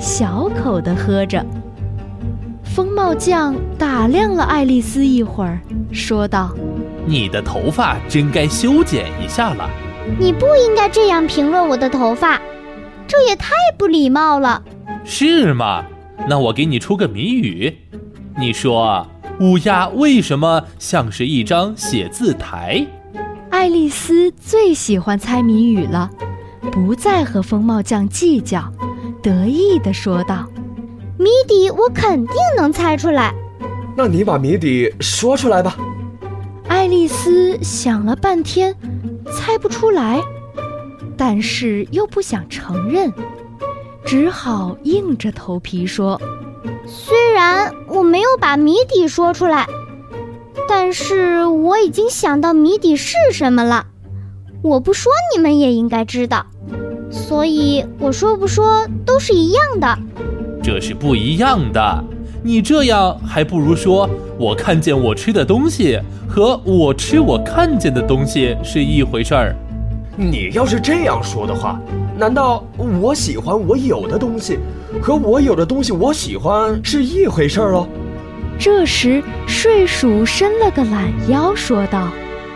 小口地喝着。风帽匠打量了爱丽丝一会儿，说道： 你的头发真该修剪一下了。 你不应该这样评论我的头发，这也太不礼貌了。 是吗？那我给你出个谜语，你说乌鸦为什么像是一张写字台？ 爱丽丝最喜欢猜谜语了，不再和风帽匠计较，得意地说道： 谜底我肯定能猜出来。 那你把谜底说出来吧。 爱丽丝想了半天，猜不出来，但是又不想承认，只好硬着头皮说： 虽然我没有把谜底说出来，但是我已经想到谜底是什么了。我不说你们也应该知道，所以我说不说都是一样的。 这是不一样的，你这样还不如说我看见我吃的东西和我吃我看见的东西是一回事儿。 你要是这样说的话，难道我喜欢我有的东西和我有的东西我喜欢是一回事儿喽？ 这时睡鼠伸了个懒腰说道：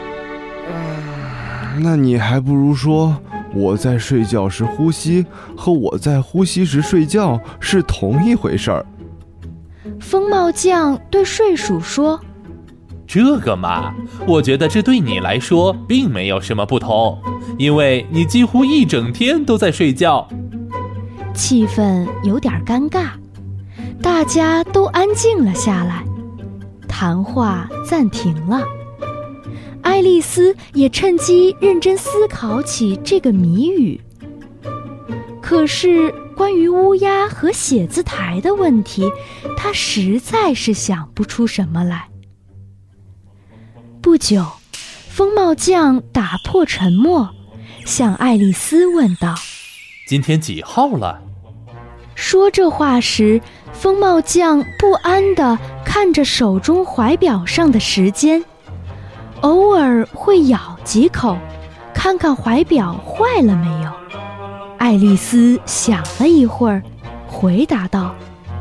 那你还不如说我在睡觉时呼吸和我在呼吸时睡觉是同一回事儿。 风帽匠对睡鼠说： 这个嘛，我觉得这对你来说并没有什么不同，因为你几乎一整天都在睡觉。 气氛有点尴尬，大家都安静了下来，谈话暂停了。爱丽丝也趁机认真思考起这个谜语。可是关于乌鸦和写字台的问题，她实在是想不出什么来。不久，风帽匠打破沉默，向爱丽丝问道： 今天几号了？ 说这话时，风帽匠不安地看着手中怀表上的时间，偶尔会咬几口，看看怀表坏了没有。爱丽丝想了一会儿，回答道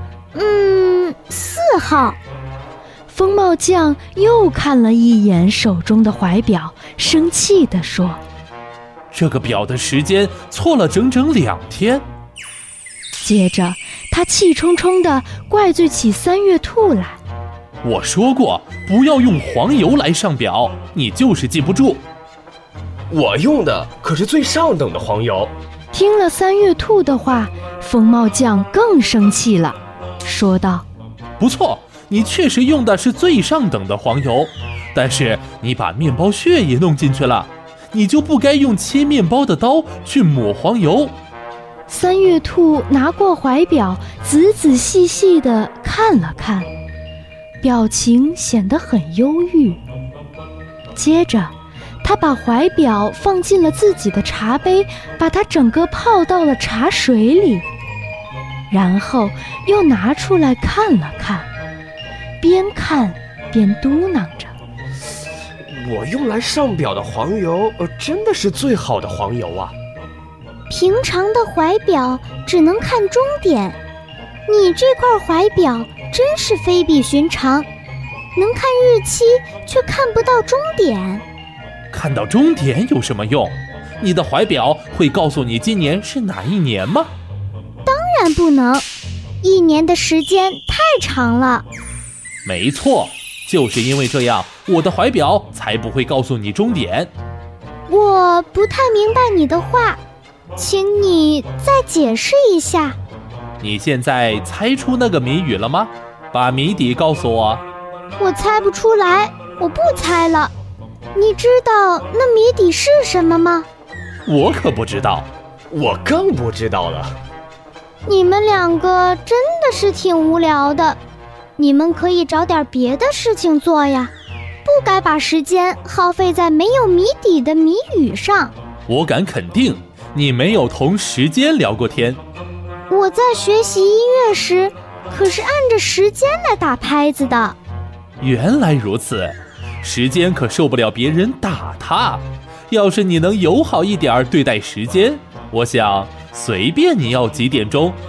：4号。 风帽匠又看了一眼手中的怀表，生气地说： 这个表的时间错了整整2天。 接着他气冲冲地怪罪起三月兔来： 我说过不要用黄油来上表，你就是记不住。 我用的可是最上等的黄油。 听了三月兔的话，风帽匠更生气了，说道： 不错，你确实用的是最上等的黄油，但是你把面包屑也弄进去了，你就不该用切面包的刀去抹黄油。 三月兔拿过怀表，仔仔细细地看了看，表情显得很忧郁。接着他把怀表放进了自己的茶杯，把它整个泡到了茶水里，然后又拿出来看了看，边看边嘟囔着： 我用来上表的黄油真的是最好的黄油啊。 平常的怀表只能看终点，你这块怀表真是非比寻常，能看日期却看不到终点。 看到终点有什么用？你的怀表会告诉你今年是哪一年吗？ 当然不能，1年的时间太长了。 没错，就是因为这样，我的怀表才不会告诉你终点。 我不太明白你的话，请你再解释一下。 你现在猜出那个谜语了吗？把谜底告诉我。 我猜不出来，我不猜了。你知道那谜底是什么吗？ 我可不知道。 我更不知道了。 你们2个真的是挺无聊的，你们可以找点别的事情做呀，不该把时间耗费在没有谜底的谜语上。 我敢肯定，你没有同时间聊过天。 我在学习音乐时，可是按着时间来打拍子的。 原来如此，时间可受不了别人打它。要是你能友好一点对待时间，我想随便你要几点钟